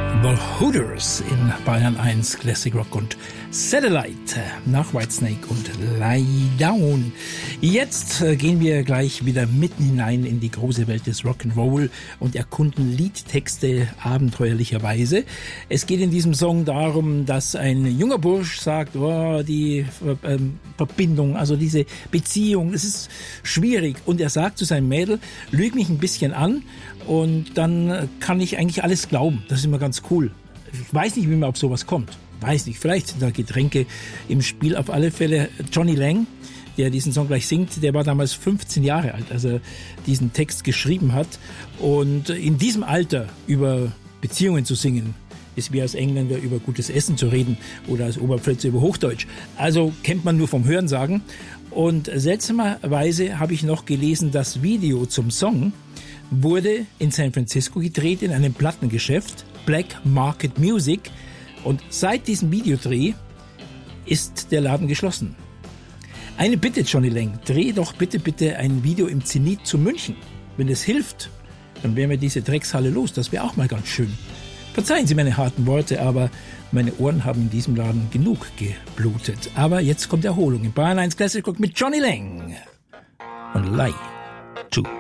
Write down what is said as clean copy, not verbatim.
The Hooters in Bayern 1 Classic Rock und Satellite nach Whitesnake und Lie Down. Jetzt gehen wir gleich wieder mitten hinein in die große Welt des Rock'n'Roll und erkunden Liedtexte abenteuerlicherweise. Es geht in diesem Song darum, dass ein junger Bursch sagt, oh, die Verbindung, also diese Beziehung, es ist schwierig. Und er sagt zu seinem Mädel, lüg mich ein bisschen an und dann kann ich eigentlich alles glauben. Das ist immer ganz cool. Ich weiß nicht, wie man auf sowas kommt. Weiß nicht, vielleicht sind da Getränke im Spiel. Auf alle Fälle Johnny Lang, der diesen Song gleich singt, der war damals 15 Jahre alt, als er diesen Text geschrieben hat. Und in diesem Alter über Beziehungen zu singen, ist wie als Engländer über gutes Essen zu reden oder als Oberpfälzer über Hochdeutsch. Also kennt man nur vom Hörensagen. Und seltsamerweise habe ich noch gelesen, das Video zum Song wurde in San Francisco gedreht in einem Plattengeschäft, Black Market Music. Und seit diesem Videodreh ist der Laden geschlossen. Eine Bitte, Johnny Lang, dreh doch bitte ein Video im Zenit zu München. Wenn es hilft, dann wären wir diese Dreckshalle los. Das wäre auch mal ganz schön. Verzeihen Sie meine harten Worte, aber meine Ohren haben in diesem Laden genug geblutet. Aber jetzt kommt Erholung in Bayern 1 Classic Rock mit Johnny Lang und Lie to